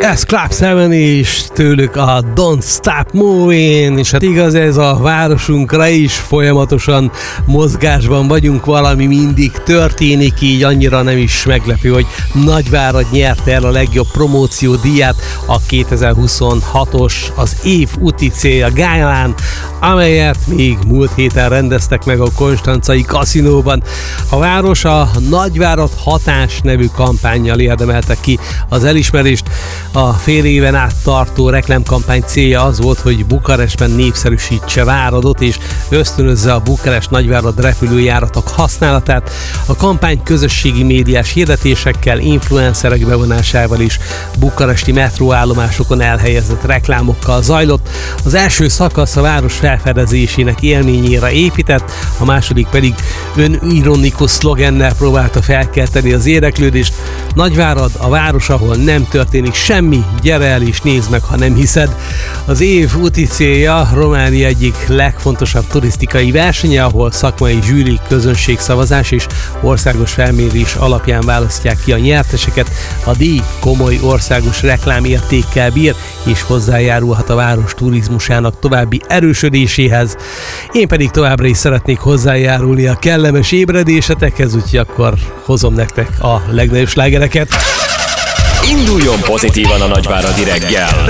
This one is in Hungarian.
Ez Club 7 és tőlük a Don't Stop Moving, és hát igaz, ez a városunkra is folyamatosan mozgásban vagyunk, valami mindig történik, így annyira nem is meglepő, hogy Nagyvárad nyerte el a legjobb promóció díját, a 2026-os az év úti célja gálán, amelyet még múlt héten rendeztek meg a Konstancai kaszinóban. A város a Nagyvárad hatás nevű kampánnyal érdemelte ki az elismerést. A fél éven át tartó reklámkampány célja az volt, hogy Bukarestben népszerűsítse Váradot és ösztönözze a Bukarest-Nagyvárad repülőjáratok használatát. A kampány közösségi médiás hirdetésekkel, influencerek bevonásával is bukaresti metróállomásokon elhelyezett reklámokkal zajlott. Az első szakasz a város felfedezésének élményére épített, a második pedig önironikus szlogennel próbálta felkelteni az érdeklődést. Nagyvárad a város, ahol nem történik semmi, gyere el és nézd meg, ha nem hiszed. Az év úti célja Románia egyik legfontosabb turisztikai versenye, ahol szakmai zsűri, közönségszavazás és országos felmérés alapján választják ki a nyerteseket. A díj komoly országos reklámértékkel bír, és hozzájárulhat a város turizmusának további erősödéséhez. Én pedig továbbra is szeretnék hozzájárulni a kellemes ébredésetekhez, úgyhogy akkor hozom nektek a legnagyobb slágereket. Induljon pozitívan a nagyváradi reggel!